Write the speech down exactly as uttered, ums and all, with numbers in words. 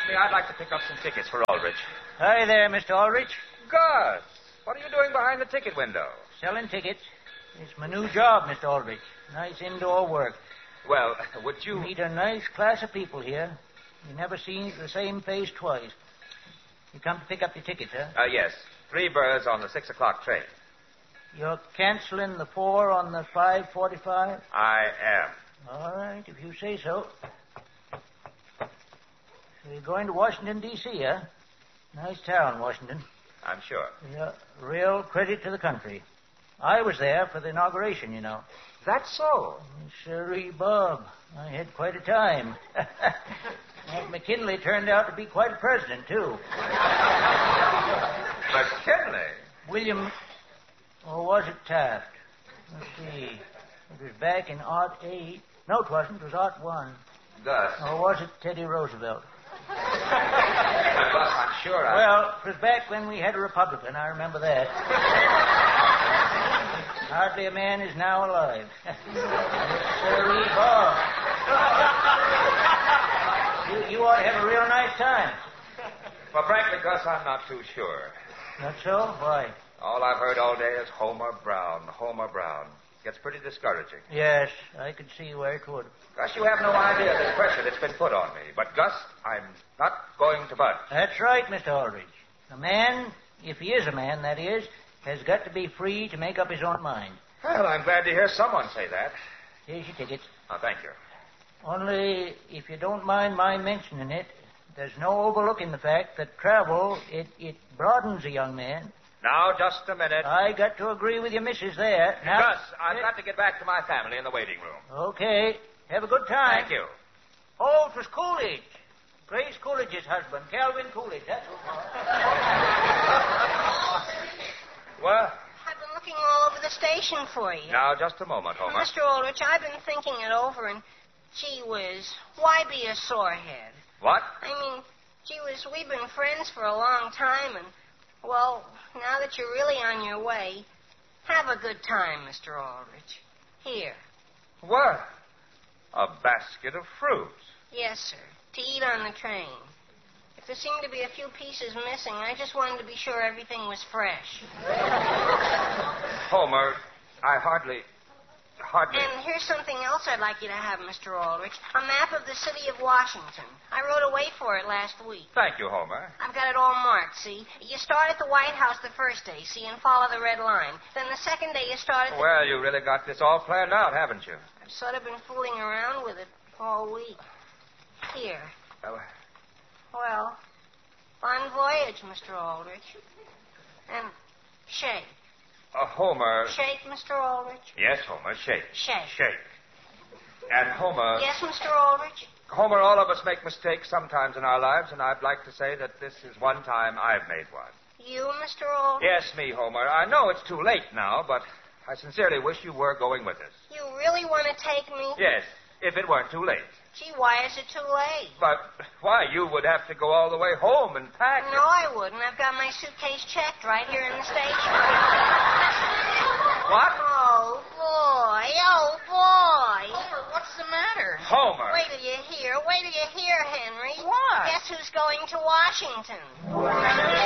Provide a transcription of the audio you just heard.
me, I'd like to pick up some tickets for Aldrich. Hi there, Mister Aldrich. Gus, what are you doing behind the ticket window? Selling tickets. It's my new job, Mister Aldrich. Nice indoor work. Well, would you... Meet a nice class of people here. You never see the same face twice. You come to pick up your tickets, huh? Uh, yes. Three berths on the six o'clock train. You're canceling the four on the five forty-five? I am. All right, if you say so. So you're going to Washington, D C, huh? Nice town, Washington. I'm sure. Yeah, real credit to the country. I was there for the inauguration, you know. That's so? Sirree, Bob. I had quite a time. That McKinley turned out to be quite a president, too. McKinley? William, or was it Taft? Let's see. It was back in Art eight. No, it wasn't. It was Art one. Gus. Or was it Teddy Roosevelt? Gus, I'm sure I... Well, it was back when we had a Republican. I remember that. Hardly a man is now alive. Sirree, Bob. You, you ought to have a real nice time. Well, frankly, Gus, I'm not too sure. Not so? Why? All I've heard all day is Homer Brown, Homer Brown. Gets pretty discouraging. Yes, I could see where it would. Gus, you have no idea of the pressure that's been put on me. But, Gus, I'm not going to budge. That's right, Mister Aldrich. A man, if he is a man, that is, has got to be free to make up his own mind. Well, I'm glad to hear someone say that. Here's your tickets. Oh, thank you. Only, if you don't mind my mentioning it, there's no overlooking the fact that travel, it, it broadens a young man. Now, just a minute. I got to agree with your missus there. Now, Gus, I've got to get back to my family in the waiting room. Okay. Have a good time. Thank you. Oh, it was Coolidge. Grace Coolidge's husband, Calvin Coolidge. That's what it was. What? I've been looking all over the station for you. Now, just a moment, Homer. Mister Aldrich, I've been thinking it over, and gee whiz, why be a sorehead? What? I mean, gee whiz, we've been friends for a long time, and, well, now that you're really on your way, have a good time, Mister Aldrich. Here. What? A basket of fruits. Yes, sir, to eat on the train. If there seemed to be a few pieces missing, I just wanted to be sure everything was fresh. Homer, I hardly... hardly... And here's something else I'd like you to have, Mister Aldrich. A map of the city of Washington. I wrote away for it last week. Thank you, Homer. I've got it all marked, see? You start at the White House the first day, see, and follow the red line. Then the second day you start at the... Well, you really got this all planned out, haven't you? I've sort of been fooling around with it all week. Here. Uh, Well, bon voyage, Mister Aldrich. And shake. uh, Homer... Shake, Mister Aldrich. Yes, Homer, shake. Shake. Shake. And Homer... Yes, Mister Aldrich? Homer, all of us make mistakes sometimes in our lives, and I'd like to say that this is one time I've made one. You, Mister Aldrich? Yes, me, Homer. I know it's too late now, but I sincerely wish you were going with us. You really want to take me? Yes, if it weren't too late. Gee, why is it too late? But why, you would have to go all the way home and pack. No, I wouldn't. I've got my suitcase checked right here in the station. What? Oh, boy. Oh, boy. Homer, what's the matter? Homer. Wait till you hear. Wait till you hear, Henry. What? Guess who's going to Washington?